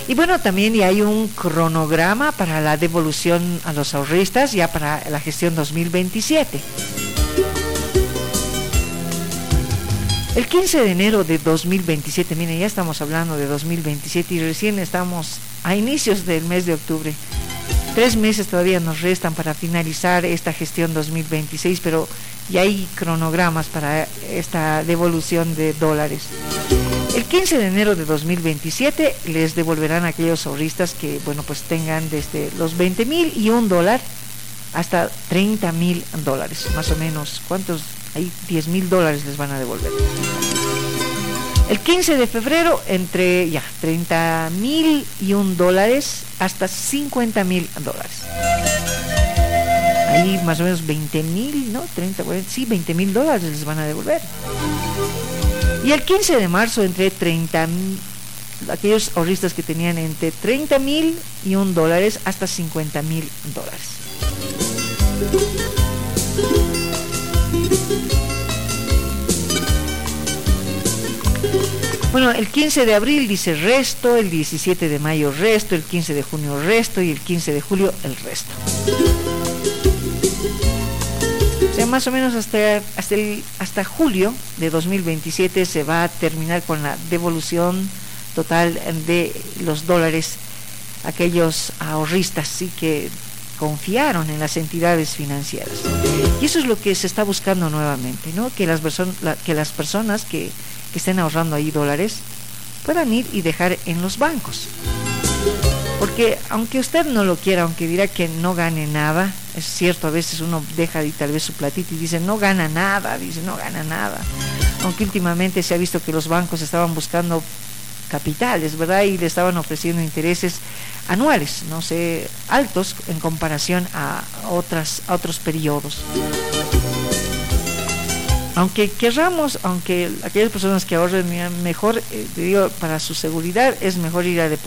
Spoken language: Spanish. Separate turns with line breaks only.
Y bueno, también ya hay un cronograma para la devolución a los ahorristas ya para la gestión 2027. El 15 de enero de 2027, miren, ya estamos hablando de 2027 y recién estamos a inicios del mes de octubre. 3 meses todavía nos restan para finalizar esta gestión 2026, pero ya hay cronogramas para esta devolución de dólares. El 15 de enero de 2027 les devolverán a aquellos ahorristas que, bueno, pues tengan desde los 20,000 y $1 hasta $30,000, más o menos. ¿Cuántos? Ahí $10,000 les van a devolver. El 15 de febrero entre ya $30,000 y $1 hasta $50,000. Ahí más o menos 20,000, ¿no? 30, sí, $20,000 les van a devolver. Y el 15 de marzo entre 30,000, aquellos ahorristas que tenían entre 30,000 y $1 hasta $50,000. Bueno, el 15 de abril dice resto, el 17 de mayo resto, el 15 de junio resto y el 15 de julio el resto. O sea, más o menos hasta julio de 2027 se va a terminar con la devolución total de los dólares a aquellos ahorristas sí que confiaron en las entidades financieras. Y eso es lo que se está buscando nuevamente, ¿no? Que las personas que estén ahorrando ahí dólares puedan ir y dejar en los bancos. Porque aunque usted no lo quiera, aunque dirá que no gane nada, es cierto, a veces uno deja ahí tal vez su platito y dice no gana nada, aunque últimamente se ha visto que los bancos estaban buscando capitales, ¿verdad? Y le estaban ofreciendo intereses anuales, no sé, altos en comparación a otros periodos. Aunque aquellas personas que ahorren mejor, digo, para su seguridad es mejor ir a